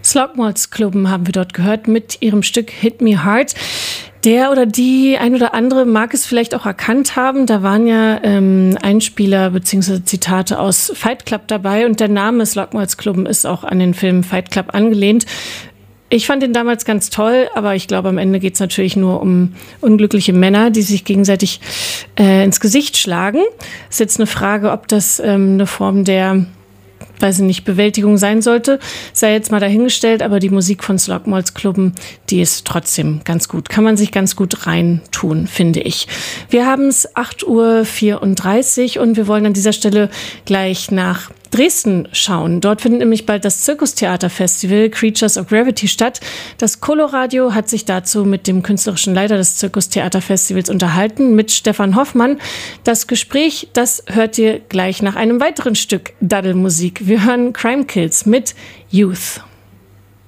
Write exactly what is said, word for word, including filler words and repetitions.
Slagmalz-Klubben haben wir dort gehört mit ihrem Stück Hit Me Hard. Der oder die ein oder andere mag es vielleicht auch erkannt haben. Da waren ja ähm, Einspieler bzw. Zitate aus Fight Club dabei und der Name Slagmalz-Klubben ist auch an den Film Fight Club angelehnt. Ich fand ihn damals ganz toll, aber ich glaube, am Ende geht es natürlich nur um unglückliche Männer, die sich gegenseitig äh, ins Gesicht schlagen. Ist jetzt eine Frage, ob das ähm, eine Form der, weiß ich nicht, Bewältigung sein sollte. Sei jetzt mal dahingestellt, aber die Musik von Slagmalz-Klubben, die ist trotzdem ganz gut. Kann man sich ganz gut reintun, finde ich. Wir haben es acht Uhr vierunddreißig und wir wollen an dieser Stelle gleich nach Dresden schauen. Dort findet nämlich bald das Zirkustheaterfestival Creatures of Gravity statt. Das Coloradio hat sich dazu mit dem künstlerischen Leiter des Zirkustheaterfestivals unterhalten, mit Stefan Hoffmann. Das Gespräch, das hört ihr gleich nach einem weiteren Stück Daddelmusik. Wir hören Crime Kills mit Youth.